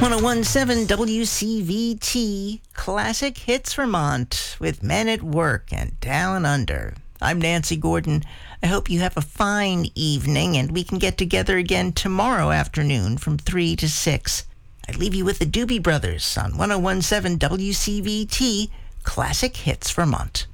1017 WCVT Classic Hits Vermont with Men at Work and Down Under. I'm Nancy Gordon. I hope you have a fine evening and we can get together again tomorrow afternoon from 3 to 6. I leave you with the Doobie Brothers on 1017 WCVT Classic Hits Vermont.